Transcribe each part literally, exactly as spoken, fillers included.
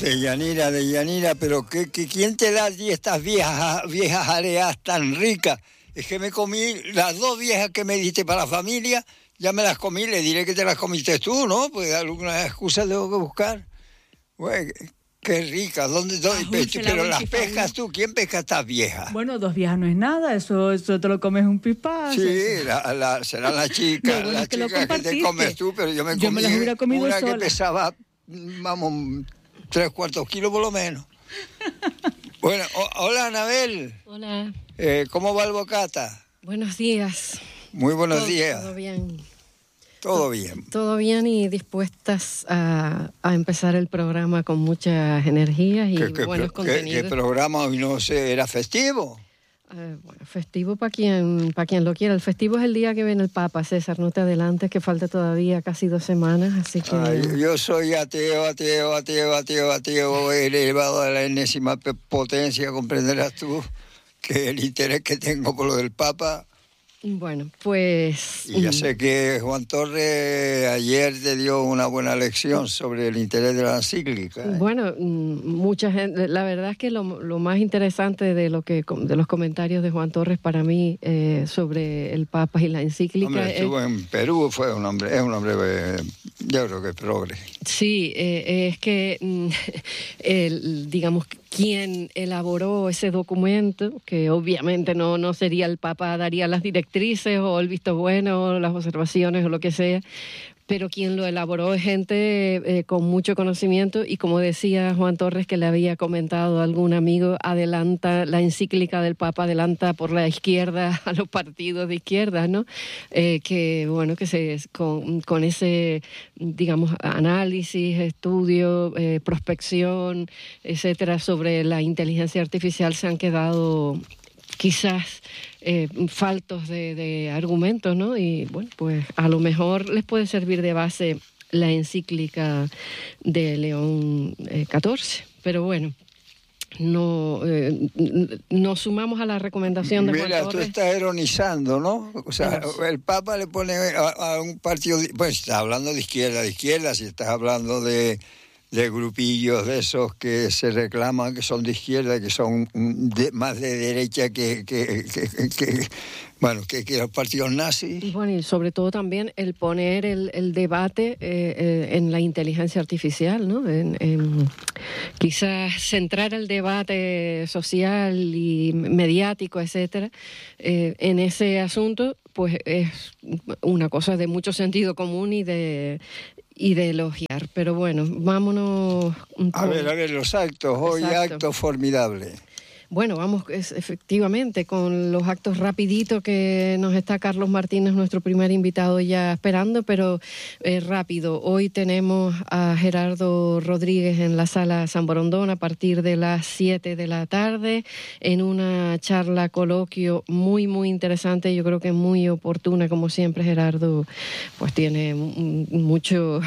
De Yanira, de Yanira, pero ¿qué, qué, ¿quién te da allí estas viejas, viejas areas tan ricas? Es que me comí las dos viejas que me diste para la familia, ya me las comí, le diré que te las comiste tú, ¿no? Pues alguna excusa tengo que buscar. Güey, qué rica, ¿dónde? dónde Ah, pe- se pero la las voy, pescas tú, ¿quién pesca estas viejas? Bueno, dos viejas no es nada, eso, eso te lo comes un pipazo. Sí, la, la, serán las chicas, Lo bueno las es que lo chicas que te compartiste. comes tú, pero yo me Yo comí me las hubiera comido una sola. que pesaba, vamos, tres cuartos kilos por lo menos. Bueno, o- hola Anabel. Hola. Eh, ¿Cómo va el bocata? Buenos días. Muy buenos todo, días. Todo bien. Todo bien. Todo bien y dispuestas a, a empezar el programa con muchas energías y ¿Qué, qué, buenos qué, contenidos. ¿Qué programa hoy no sé, era festivo? Eh, bueno, festivo para quien, para quien lo quiera. El festivo es el día que viene el Papa, César, no te adelantes, que falta todavía casi dos semanas, así que... Ay, yo soy ateo, ateo, ateo, ateo, ateo, elevado a la enésima potencia, comprenderás tú que el interés que tengo por lo del Papa... Bueno, pues... Y ya sé que Juan Torres ayer te dio una buena lección sobre el interés de la encíclica. ¿eh? Bueno, mucha gente, la verdad es que lo, lo más interesante de lo que de los comentarios de Juan Torres para mí eh, sobre el Papa y la encíclica... Hombre, estuvo es, en Perú, fue un hombre, es un hombre, eh, yo creo que es progre. Sí, eh, es que, el, digamos, quien elaboró ese documento, que obviamente no, no sería el Papa, daría las directrices o el visto bueno o las observaciones o lo que sea, pero quien lo elaboró es gente eh, con mucho conocimiento y, como decía Juan Torres, que le había comentado a algún amigo, adelanta la encíclica del Papa, adelanta por la izquierda a los partidos de izquierda, ¿no? Eh, que, bueno, que se con, con ese, digamos, análisis, estudio, eh, prospección, etcétera, sobre la inteligencia artificial se han quedado quizás eh, faltos de, de argumentos, ¿no? Y bueno, pues a lo mejor les puede servir de base la encíclica de León eh, catorce, pero bueno, no eh, nos sumamos a la recomendación de Mira, Juan Torres. tú estás ironizando, ¿no? O sea, Pero, el Papa le pone a, a un partido, pues estás hablando de izquierda, de izquierda, si estás hablando de de grupillos de esos que se reclaman que son de izquierda, que son de, más de derecha que, que, que, que, que bueno, que, que los partidos nazis. Y bueno, y sobre todo también el poner el, el debate eh, eh, en la inteligencia artificial, ¿no? En, en, quizás centrar el debate social y mediático, etcétera, eh, en ese asunto, pues es una cosa de mucho sentido común y de y de elogiar. Pero bueno, vámonos... Con... A ver, a ver, los actos, hoy Exacto. acto formidable. Bueno, vamos es, efectivamente con los actos rapiditos que nos está Carlos Martínez, nuestro primer invitado, ya esperando, pero eh, rápido. Hoy tenemos a Gerardo Rodríguez en la Sala San Borondón a partir de las siete de la tarde en una charla coloquio muy, muy interesante, yo creo que muy oportuna, como siempre. Gerardo pues tiene mucho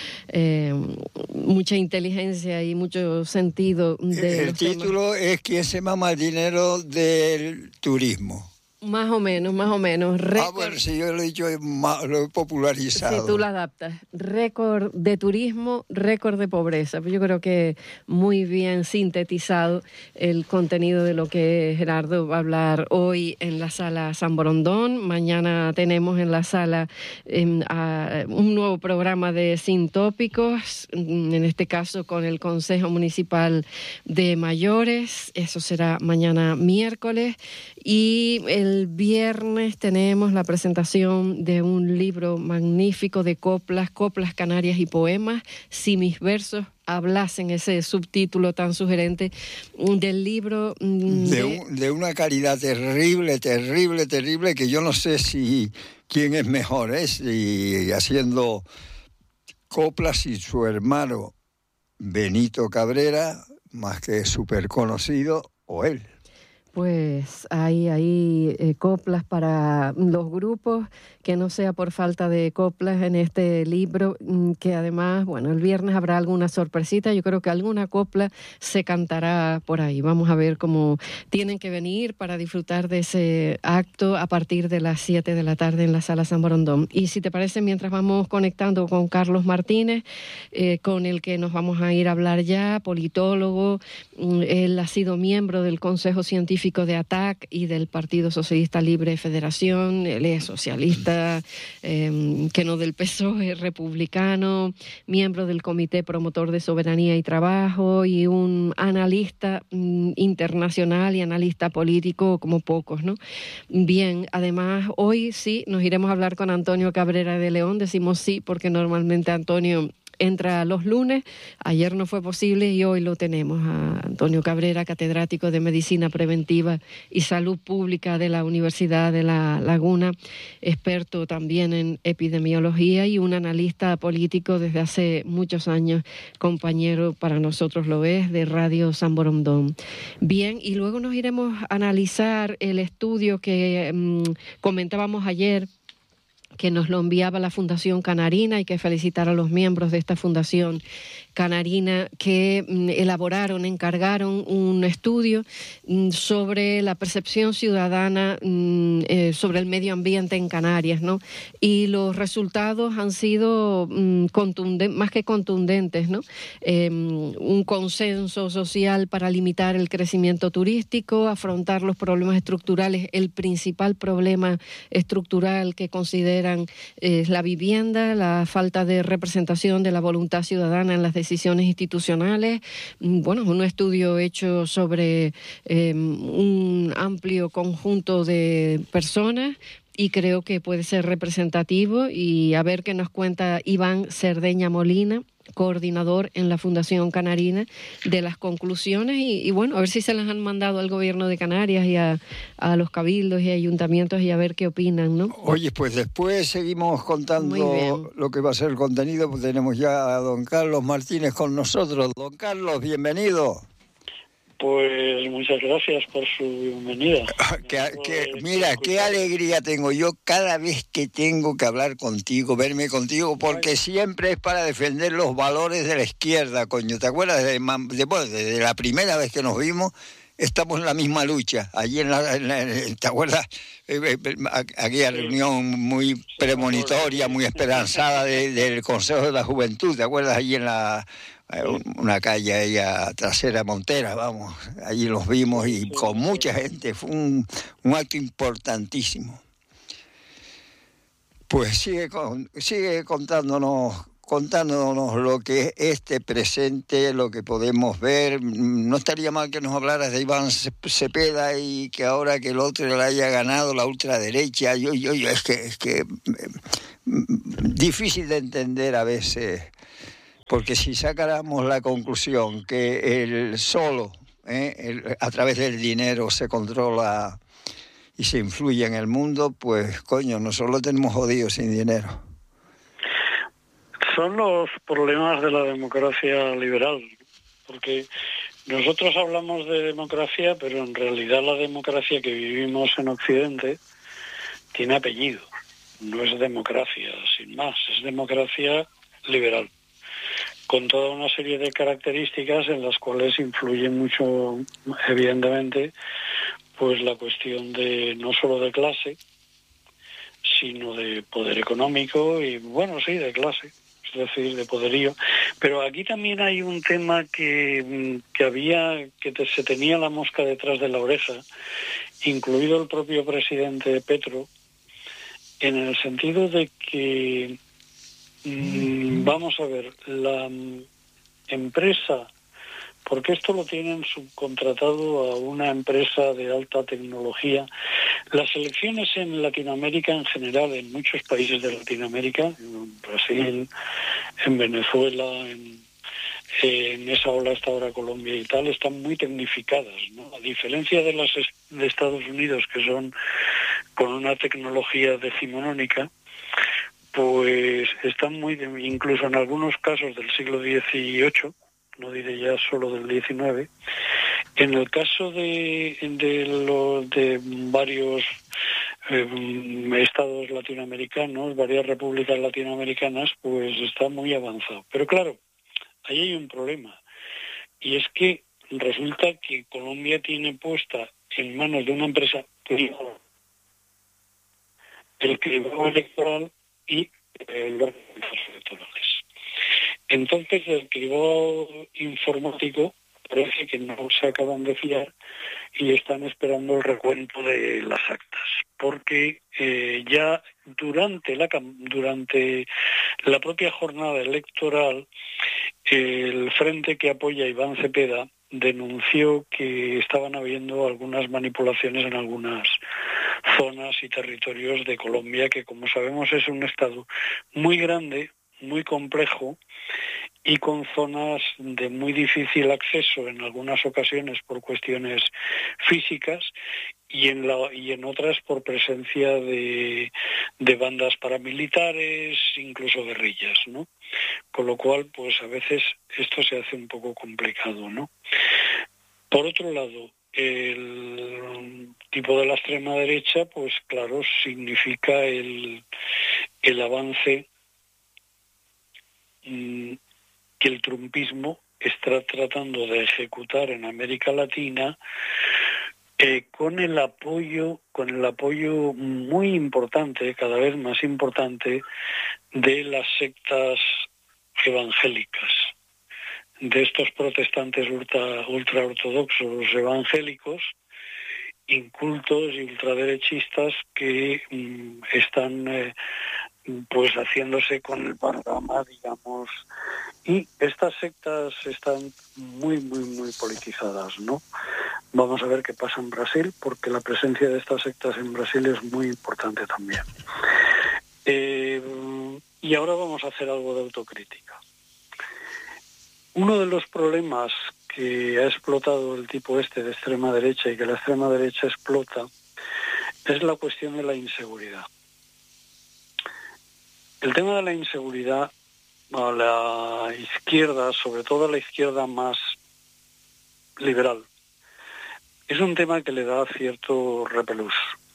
eh, mucha inteligencia y mucho sentido de El los título temas. es ¿Quién se mama el dinero del turismo? Más o menos, más o menos. Récord, ah, bueno, si yo lo he dicho, lo he popularizado. Si tú lo adaptas. Récord de turismo, récord de pobreza. Yo creo que muy bien sintetizado el contenido de lo que Gerardo va a hablar hoy en la Sala San Borondón. Mañana tenemos en la sala eh, a, un nuevo programa de Sin Tópicos, en este caso con el Consejo Municipal de Mayores. Eso será mañana miércoles. Y el viernes tenemos la presentación de un libro magnífico de coplas, coplas canarias y poemas, Si mis versos hablasen, ese subtítulo tan sugerente del libro. De, De, un, de una calidad terrible, terrible, terrible, que yo no sé si quién es mejor, ¿eh? Si haciendo coplas y su hermano Benito Cabrera, más que súper conocido, o él. pues hay ahí eh, coplas para los grupos, que no sea por falta de coplas en este libro, que además, bueno, el viernes habrá alguna sorpresita, yo creo que alguna copla se cantará por ahí. Vamos a ver cómo tienen que venir para disfrutar de ese acto a partir de las siete de la tarde en la Sala San Borondón. Y si te parece, mientras vamos conectando con Carlos Martínez, eh, con el que nos vamos a ir a hablar ya, politólogo, él ha sido miembro del Consejo Científico de A T A C y del Partido Socialista Libre Federación, él es socialista, eh, que no del P S O E, republicano, miembro del Comité Promotor de Soberanía y Trabajo y un analista mm, internacional y analista político como pocos, ¿no? Bien, además hoy sí nos iremos a hablar con Antonio Cabrera de León, decimos sí porque normalmente Antonio entra los lunes, ayer no fue posible y hoy lo tenemos a Antonio Cabrera, catedrático de Medicina Preventiva y Salud Pública de la Universidad de La Laguna, experto también en epidemiología y un analista político desde hace muchos años, compañero, para nosotros lo es, de Radio San Borondón. Bien, y luego nos iremos a analizar el estudio que mmm, comentábamos ayer, que nos lo enviaba la Fundación Canarina. Hay que felicitar a los miembros de esta Fundación Canarina que mm, elaboraron, encargaron un estudio mm, sobre la percepción ciudadana mm, eh, sobre el medio ambiente en Canarias, ¿no? Y los resultados han sido mm, contundentes, más que contundentes, ¿no? Eh, un consenso social para limitar el crecimiento turístico, afrontar los problemas estructurales. El principal problema estructural que consideran es la vivienda, la falta de representación de la voluntad ciudadana en las decisiones institucionales. Bueno, un estudio hecho sobre eh, un amplio conjunto de personas y creo que puede ser representativo, y a ver qué nos cuenta Iván Cerdeña Molina, coordinador en la Fundación Canarina, de las conclusiones y, y bueno, a ver si se las han mandado al gobierno de Canarias y a, a los cabildos y ayuntamientos y a ver qué opinan, ¿no? Oye, pues después seguimos contando lo que va a ser el contenido, pues tenemos ya a don Carlos Martínez con nosotros. Don Carlos, bienvenido. Pues muchas gracias por su bienvenida. que, que, mira, qué alegría tengo yo cada vez que tengo que hablar contigo, verme contigo, porque Ay. siempre es para defender los valores de la izquierda, coño. ¿Te acuerdas? De, de, bueno, desde la primera vez que nos vimos, estamos en la misma lucha. Allí en la, en la ¿te acuerdas? Aquella sí. reunión muy premonitoria, muy esperanzada de, del Consejo de la Juventud, ¿te acuerdas? Allí en la... una calle ahí a trasera Montera, vamos, allí los vimos y con mucha gente, fue un, un acto importantísimo. Pues sigue, con, sigue contándonos, contándonos lo que es este presente, lo que podemos ver. No estaría mal que nos hablaras de Iván Cepeda y que ahora que el otro le haya ganado la ultraderecha, yo, yo, yo, es que, es que difícil de entender a veces. Porque si sacáramos la conclusión que el solo, eh, el, a través del dinero se controla y se influye en el mundo, pues coño, nosotros lo tenemos jodido sin dinero. Son los problemas de la democracia liberal, porque nosotros hablamos de democracia, pero en realidad la democracia que vivimos en Occidente tiene apellido. No es democracia, sin más, es democracia liberal, con toda una serie de características en las cuales influye mucho, evidentemente, pues la cuestión de no solo de clase, sino de poder económico y, bueno, sí, de clase, es decir, de poderío. Pero aquí también hay un tema que, que había, que te, se tenía la mosca detrás de la oreja, incluido el propio presidente Petro, en el sentido de que vamos a ver, la empresa, porque esto lo tienen subcontratado a una empresa de alta tecnología. Las elecciones en Latinoamérica en general, en muchos países de Latinoamérica, en Brasil, en Venezuela, en, en esa ola está ahora Colombia y tal, están muy tecnificadas, ¿no? A diferencia de las de Estados Unidos, que son con una tecnología decimonónica, pues están muy, incluso en algunos casos del siglo dieciocho, no diré ya solo del diecinueve, En el caso de, de, lo, de varios eh, estados latinoamericanos, varias repúblicas latinoamericanas, pues está muy avanzado. Pero claro, ahí hay un problema, y es que resulta que Colombia tiene puesta en manos de una empresa privada el cribado electoral y el los electorales. Entonces, el cribado informático parece que no se acaban de fiar y están esperando el recuento de las actas, porque eh, ya durante la durante la propia jornada electoral, el frente que apoya a Iván Cepeda denunció que estaban habiendo algunas manipulaciones en algunas zonas y territorios de Colombia, que como sabemos es un estado muy grande, muy complejo y con zonas de muy difícil acceso en algunas ocasiones por cuestiones físicas y en la y en otras por presencia de, de bandas paramilitares, incluso guerrillas, ¿no? Con lo cual, pues a veces esto se hace un poco complicado, ¿no? Por otro lado, el tipo de la extrema derecha, pues claro, significa el, el avance mmm, que el trumpismo está tratando de ejecutar en América Latina, eh, con el apoyo, con el apoyo muy importante, cada vez más importante, de las sectas evangélicas, de estos protestantes ultra, ultraortodoxos evangélicos, incultos y ultraderechistas que mm, están eh, pues haciéndose con el panorama, digamos, y estas sectas están muy, muy, muy politizadas, ¿no? Vamos a ver qué pasa en Brasil, porque la presencia de estas sectas en Brasil es muy importante también. Eh, y ahora vamos a hacer algo de autocrítica. Uno de los problemas que ha explotado el tipo este de extrema derecha y que la extrema derecha explota es la cuestión de la inseguridad. El tema de la inseguridad a la izquierda, sobre todo a la izquierda más liberal, es un tema que le da cierto repelús.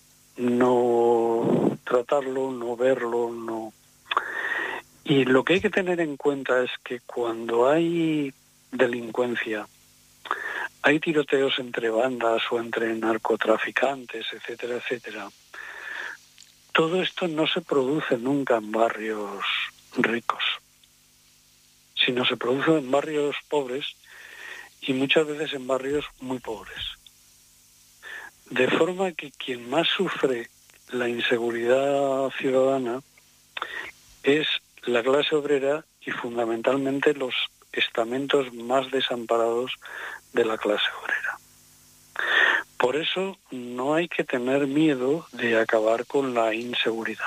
No tratarlo, no verlo, no. Y lo que hay que tener en cuenta es que cuando hay delincuencia, hay tiroteos entre bandas o entre narcotraficantes, etcétera, etcétera, todo esto no se produce nunca en barrios ricos, sino se produce en barrios pobres y muchas veces en barrios muy pobres. De forma que quien más sufre la inseguridad ciudadana es la clase obrera y fundamentalmente los estamentos más desamparados de la clase obrera. Por eso no hay que tener miedo de acabar con la inseguridad.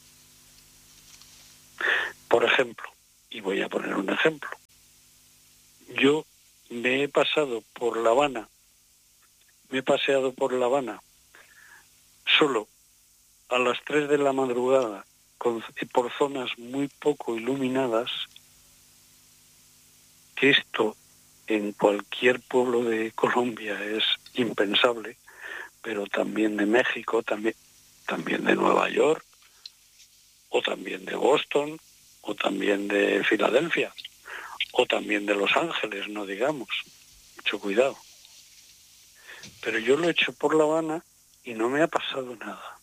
Por ejemplo, y voy a poner un ejemplo, yo me he pasado por La Habana, me he paseado por La Habana solo a las tres de la madrugada con, por zonas muy poco iluminadas, que esto en cualquier pueblo de Colombia es impensable, pero también de México, también, también de Nueva York, o también de Boston, o también de Filadelfia, o también de Los Ángeles, no digamos. Mucho cuidado. Pero yo lo he hecho por La Habana y no me ha pasado nada.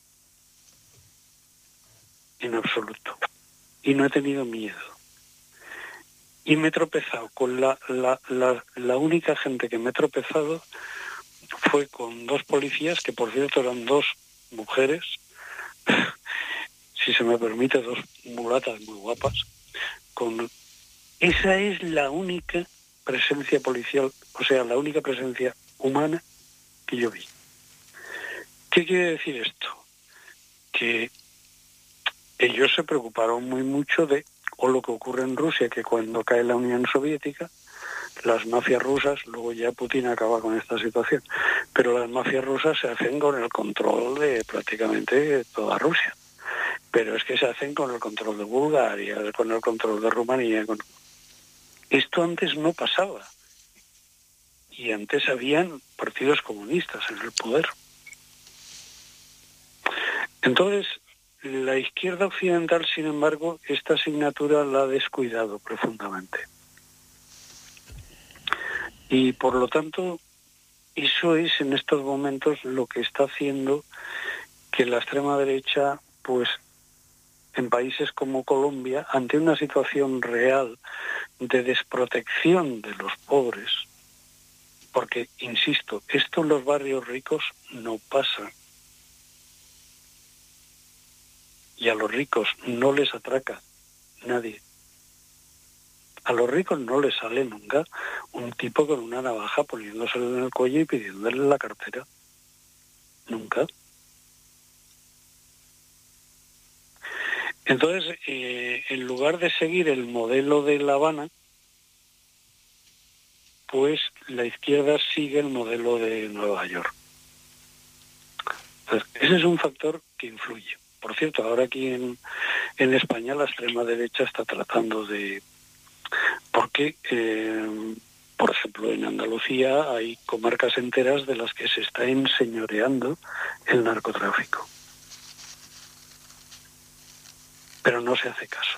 En absoluto. Y no he tenido miedo. Y me he tropezado con la, la, la, la única gente que me he tropezado fue con dos policías, que por cierto eran dos mujeres, si se me permite, dos mulatas muy guapas. Con... Esa es la única presencia policial, o sea, la única presencia humana que yo vi. ¿Qué quiere decir esto? Que ellos se preocuparon muy mucho de, o lo que ocurre en Rusia, que cuando cae la Unión Soviética, las mafias rusas, luego ya Putin acaba con esta situación, pero las mafias rusas se hacen con el control de prácticamente toda Rusia. Pero es que se hacen con el control de Bulgaria, con el control de Rumanía. Con... Esto antes no pasaba. y antes habían partidos comunistas en el poder. Entonces, la izquierda occidental, sin embargo, esta asignatura la ha descuidado profundamente. Y por lo tanto, eso es en estos momentos lo que está haciendo que la extrema derecha, pues en países como Colombia, ante una situación real de desprotección de los pobres, porque, insisto, esto en los barrios ricos no pasa. Y a los ricos no les atraca nadie. A los ricos no les sale nunca un tipo con una navaja poniéndosela en el cuello y pidiéndole la cartera. Nunca. Entonces, eh, en lugar de seguir el modelo de La Habana, pues la izquierda sigue el modelo de Nueva York. Entonces, ese es un factor que influye. Por cierto, ahora aquí en, en España la extrema derecha está tratando de... Porque, eh, por ejemplo, en Andalucía hay comarcas enteras de las que se está enseñoreando el narcotráfico. Pero no se hace caso.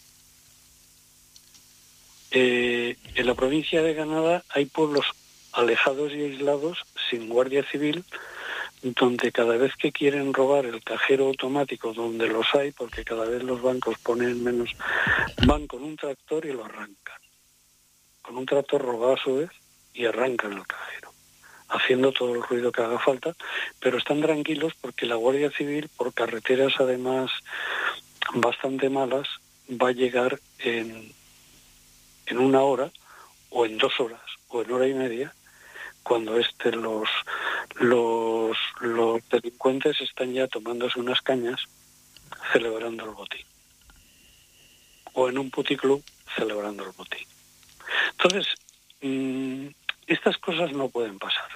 Eh, en la provincia de Granada hay pueblos alejados y aislados, sin guardia civil, donde cada vez que quieren robar el cajero automático, donde los hay, porque cada vez los bancos ponen menos, van con un tractor y lo arrancan. Con un tractor robado a su vez y arrancan el cajero, haciendo todo el ruido que haga falta, pero están tranquilos porque la Guardia Civil, por carreteras además bastante malas, va a llegar en, en una hora, o en dos horas, o en hora y media, cuando este, los, los, los delincuentes están ya tomándose unas cañas celebrando el botín. O en un puticlub celebrando el botín. Entonces, mmm, estas cosas no pueden pasar.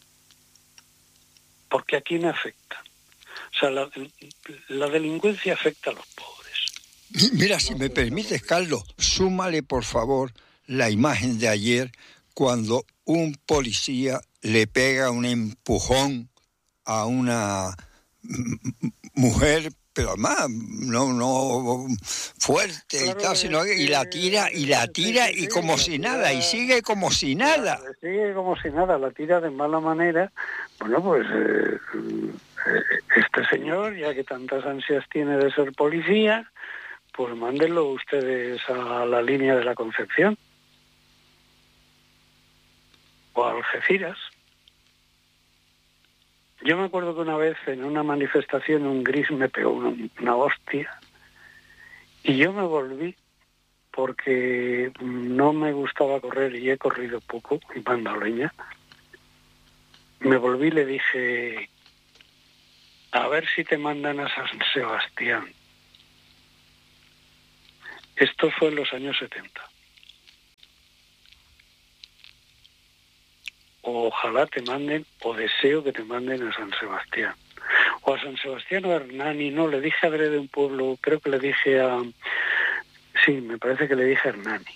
Porque ¿a quién afecta? O sea, la, la delincuencia afecta a los pobres. Mira, si me permites, Carlos, súmale, por favor, la imagen de ayer cuando un policía le pega un empujón a una mujer, pero además no no fuerte, claro, y tal, sino que, y la tira y la tira sí, sí, y como si tira, nada y sigue como si nada. Sigue como si nada, la tira de mala manera. Bueno, pues eh, este señor, ya que tantas ansias tiene de ser policía, pues mándenlo ustedes a la línea de la Concepción o a Algeciras. Yo me acuerdo que una vez en una manifestación un gris me pegó una, una hostia y yo me volví porque no me gustaba correr y he corrido poco y bandaleña. Me volví y le dije, a ver si te mandan a San Sebastián. Esto fue en los años setenta. Ojalá te manden, o deseo que te manden a San Sebastián. O a San Sebastián o a Hernani, no, le dije a de un pueblo, creo que le dije a... Sí, me parece que le dije a Hernani.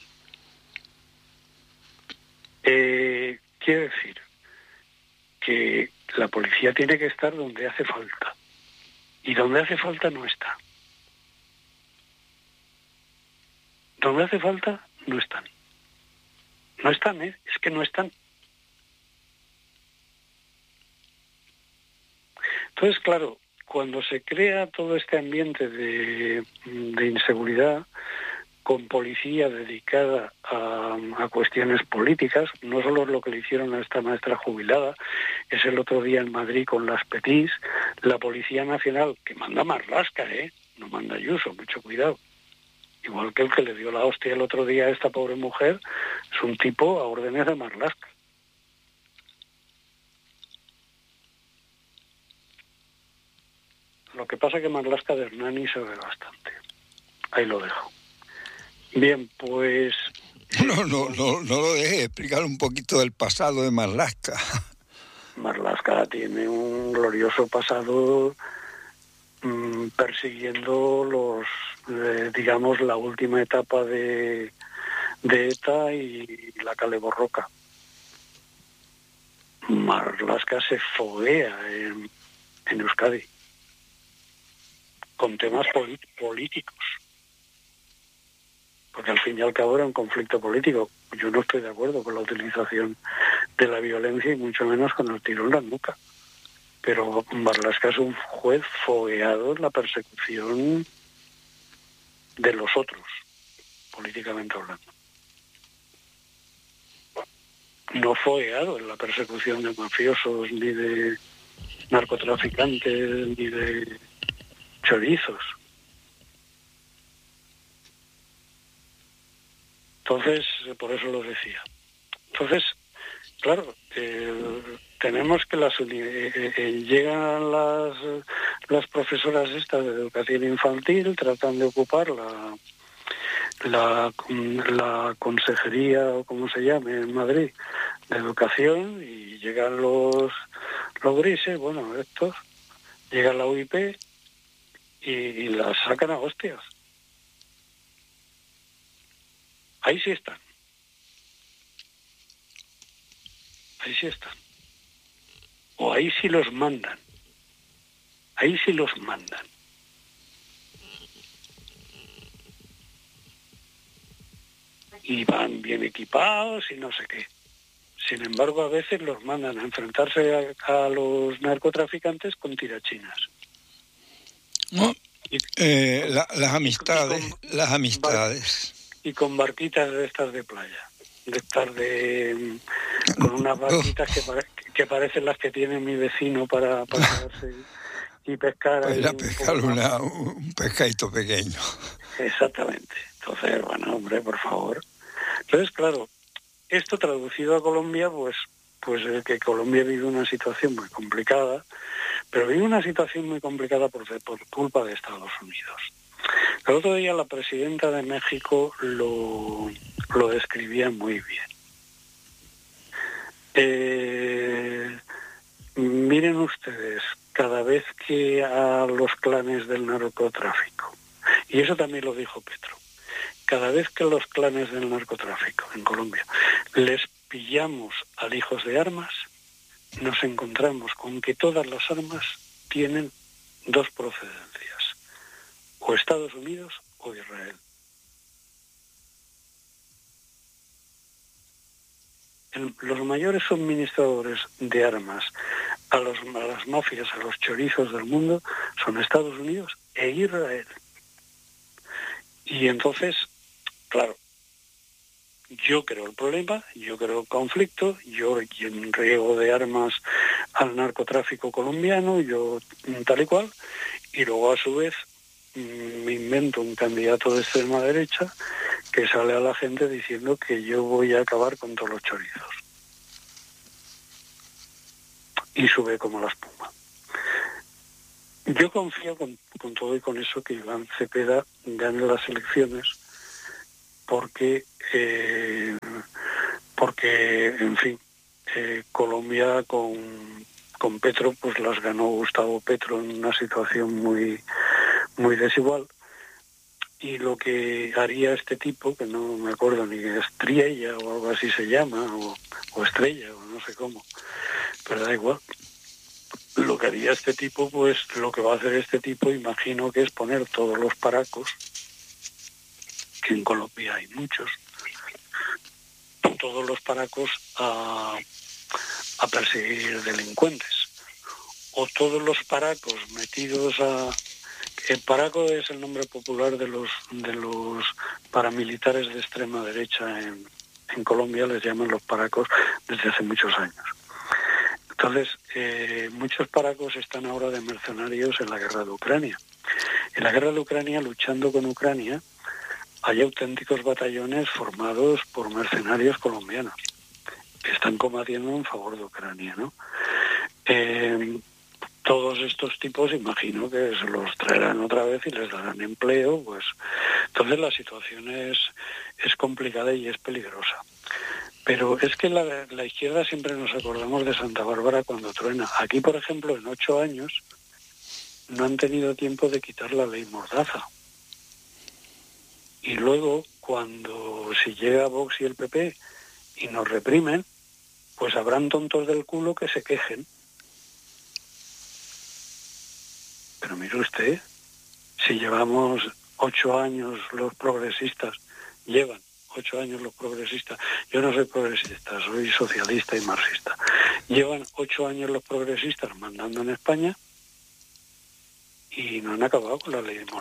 Eh, quiero decir que la policía tiene que estar donde hace falta. Y donde hace falta no está. Donde hace falta no están. No están, ¿eh? Es que no están. Entonces, claro, cuando se crea todo este ambiente de, de inseguridad, con policía dedicada a, a cuestiones políticas, no solo es lo que le hicieron a esta maestra jubilada, es el otro día en Madrid con las Petís, la Policía Nacional, que manda Marlaska, ¿eh? No manda Ayuso, mucho cuidado. Igual que el que le dio la hostia el otro día a esta pobre mujer, es un tipo a órdenes de Marlaska. Lo que pasa es que Marlaska de Hernani se ve bastante. Ahí lo dejo. Bien, pues... No, no, no, no lo dejes, explicar un poquito del pasado de Marlaska. Marlaska tiene un glorioso pasado mmm, persiguiendo los, eh, digamos, la última etapa de, de ETA y la Kale Borroka. Marlaska se foguea en, en Euskadi con temas políticos, porque al fin y al cabo era un conflicto político. Yo no estoy de acuerdo con la utilización de la violencia y mucho menos con el tiro en la nuca, pero Marlaska es un juez fogueado en la persecución de los otros, políticamente hablando. No fogueado en la persecución de mafiosos, ni de narcotraficantes, ni de chorizos. Entonces, por eso lo decía. Entonces, claro, eh, tenemos que las uni- eh, eh, llegan las, las profesoras estas de educación infantil, tratan de ocupar la, la, la consejería, o como se llame, en Madrid, de educación, y llegan los, los grises, bueno, estos, llega la U I P y, y las sacan a hostias. Ahí sí están. Ahí sí están. O ahí sí los mandan. Ahí sí los mandan. Y van bien equipados y no sé qué. Sin embargo, a veces los mandan a enfrentarse a, a los narcotraficantes con tirachinas. No, eh, la, las amistades, con, las amistades. Y con barquitas de estas de playa. De estas de... con unas barquitas que, pare, que parecen las que tiene mi vecino para pasarse y pescar. Para ahí ir a pescar un, una, un pescadito pequeño. Exactamente. Entonces, bueno, hombre, por favor. Entonces, claro, esto traducido a Colombia, pues, pues es que Colombia vive una situación muy complicada, pero vive una situación muy complicada por, por culpa de Estados Unidos. El otro día la presidenta de México lo, lo describía muy bien. Eh, miren ustedes, cada vez que a los clanes del narcotráfico, y eso también lo dijo Petro, cada vez que los clanes del narcotráfico en Colombia les pillamos alijos de armas, nos encontramos con que todas las armas tienen dos procedencias, o Estados Unidos o Israel. El, los mayores suministradores de armas a, los, a las mafias, a los chorizos del mundo, son Estados Unidos e Israel. Y entonces, claro, yo creo el problema, yo creo el conflicto, yo riego de armas al narcotráfico colombiano, yo tal y cual, y luego a su vez me invento un candidato de extrema derecha que sale a la gente diciendo que yo voy a acabar con todos los chorizos. Y sube como la espuma. Yo confío con, con todo y con eso que Iván Cepeda gane las elecciones porque, eh, porque en fin, eh, Colombia con, con Petro pues las ganó Gustavo Petro en una situación muy, muy desigual. Y lo que haría este tipo, que no me acuerdo ni que Estrella o algo así se llama, o, o Estrella, o no sé cómo, pero da igual. Lo que haría este tipo, pues lo que va a hacer este tipo, imagino que es poner todos los paracos, que en Colombia hay muchos, todos los paracos a, a perseguir delincuentes. O todos los paracos metidos a... El paraco es el nombre popular de los de los paramilitares de extrema derecha en, en Colombia, les llaman los paracos desde hace muchos años. Entonces, eh, muchos paracos están ahora de mercenarios en la guerra de Ucrania. En la guerra de Ucrania, luchando con Ucrania, hay auténticos batallones formados por mercenarios colombianos que están combatiendo en favor de Ucrania, ¿no? Eh, Todos estos tipos imagino que se los traerán otra vez y les darán empleo, pues entonces la situación es, es complicada y es peligrosa. Pero es que la, la izquierda siempre nos acordamos de Santa Bárbara cuando truena. Aquí, por ejemplo, en ocho años no han tenido tiempo de quitar la ley Mordaza. Y luego, cuando si llega Vox y el P P y nos reprimen, pues habrán tontos del culo que se quejen. Pero mire usted, si llevamos ocho años los progresistas, llevan ocho años los progresistas, yo no soy progresista, soy socialista y marxista, llevan ocho años los progresistas mandando en España y no han acabado con la ley de